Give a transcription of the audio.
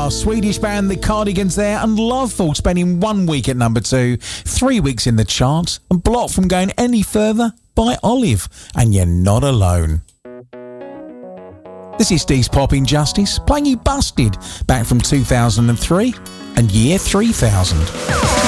Swedish band The Cardigans there, and Loveful spending 1 week at number 2, 3 weeks in the charts, and blocked from going any further by Olive, and You're Not Alone. This is Dee's Pop Injustice, playing you Busted, back from 2003 and year 3000.